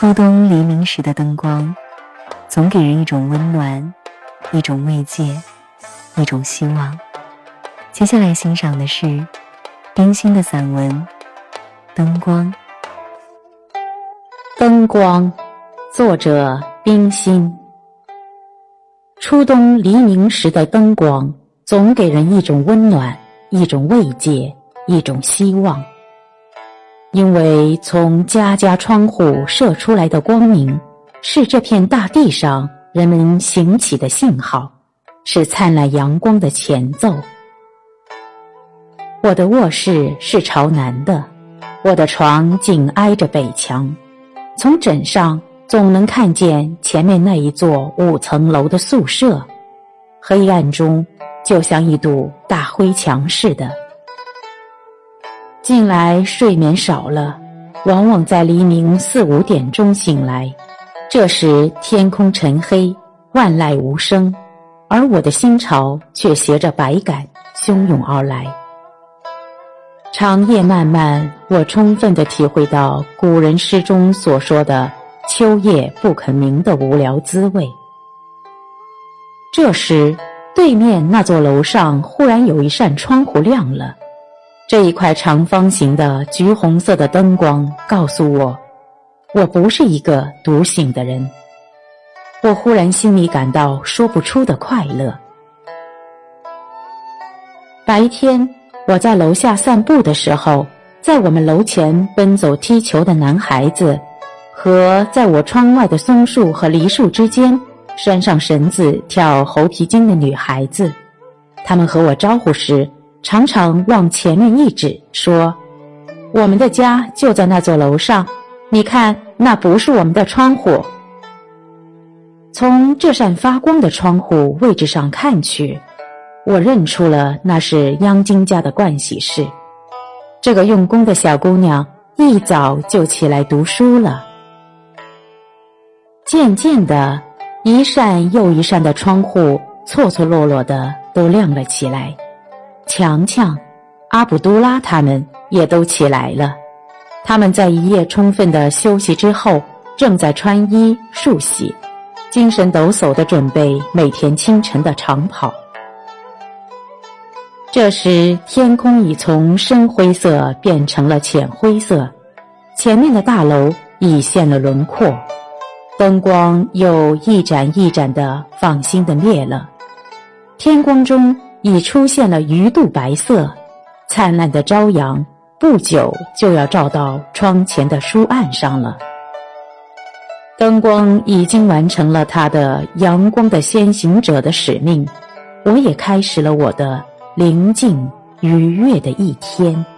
初冬黎明时的灯光，总给人一种温暖，一种慰藉，一种希望。接下来欣赏的是冰心的散文《灯光》。 灯光，作者冰心。初冬黎明时的灯光，总给人一种温暖，一种慰藉，一种希望。因为从家家窗户射出来的光明，是这片大地上人们行起的信号，是灿烂阳光的前奏。我的卧室是朝南的，我的床紧挨着北墙，从枕上总能看见前面那一座5层楼的宿舍，黑暗中就像一堵大灰墙似的。近来睡眠少了，往往在黎明4、5点钟醒来，这时天空沉黑，万籁无声，而我的心潮却携着百感汹涌而来。长夜漫漫，我充分地体会到古人诗中所说的秋夜不肯明的无聊滋味。这时，对面那座楼上忽然有一扇窗户亮了，这一块长方形的橘红色的灯光告诉我，我不是一个独醒的人。我忽然心里感到说不出的快乐。白天我在楼下散步的时候，在我们楼前奔走踢球的男孩子，和在我窗外的松树和梨树之间拴上绳子跳猴皮筋的女孩子，他们和我招呼时，常常往前面一指，说：“我们的家就在那座楼上，你看，那不是我们的窗户。”从这扇发光的窗户位置上看去，我认出了那是央金家的盥洗室。这个用功的小姑娘一早就起来读书了。渐渐的，一扇又一扇的窗户错错落落的都亮了起来。强强、阿卜杜拉他们也都起来了，他们在一夜充分的休息之后，正在穿衣漱洗，精神抖擞地准备每天清晨的长跑。这时天空已从深灰色变成了浅灰色，前面的大楼已现了轮廓，灯光又一盏一盏地放心地灭了，天光中已出现了鱼肚白色，灿烂的朝阳不久就要照到窗前的书案上了。灯光已经完成了它的阳光的先行者的使命，我也开始了我的宁静愉悦的一天。